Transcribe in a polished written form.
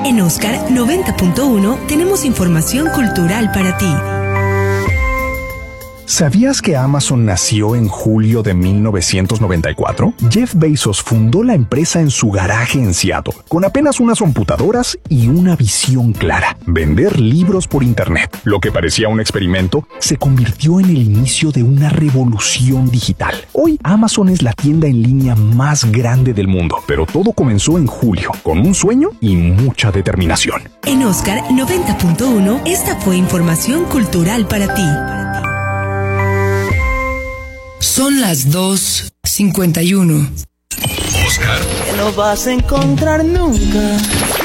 En Oscar 90.1 tenemos información cultural para ti. ¿Sabías que Amazon nació en julio de 1994? Jeff Bezos fundó la empresa en su garaje en Seattle, con apenas unas computadoras y una visión clara: vender libros por Internet. Lo que parecía un experimento se convirtió en el inicio de una revolución digital. Hoy Amazon es la tienda en línea más grande del mundo, pero todo comenzó en julio, con un sueño y mucha determinación. En Oscar 90.1, esta fue información cultural para ti. Son las 2:51. Oscar. Que no vas a encontrar nunca